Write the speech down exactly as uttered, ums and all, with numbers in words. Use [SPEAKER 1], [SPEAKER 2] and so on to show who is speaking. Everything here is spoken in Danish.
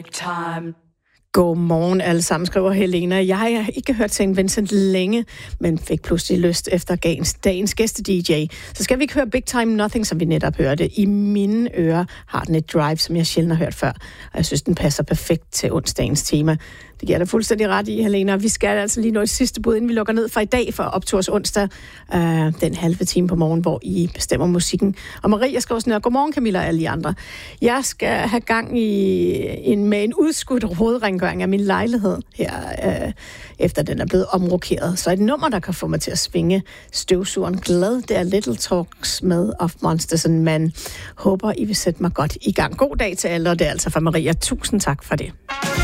[SPEAKER 1] Time. Godmorgen alle sammen, skriver Helena. Jeg har ikke hørt Saint Vincent længe, men fik pludselig lyst efter dagens, dagens gæste-D J. Så skal vi ikke høre Big Time Nothing, som vi netop hørte. I mine ører har den et drive, som jeg sjældent har hørt før. Og jeg synes, den passer perfekt til onsdagens tema. Det giver dig fuldstændig ret i, Helena. Vi skal altså lige nå et sidste bud, inden vi lukker ned for i dag for opturs onsdag. Øh, den halve time på morgen, hvor I bestemmer musikken. Og Marie, jeg skal også ned. Godmorgen, Camilla og alle de andre. Jeg skal have gang i en, med en udskudt hovedrengøring af min lejlighed her, øh, efter den er blevet omrokeret. Så et nummer, der kan få mig til at svinge støvsugeren glad, det er Little Talks med Of Monsters and Men. Håber, I vil sætte mig godt i gang. God dag til alle, og det er altså fra Maria. Tusind tak for det.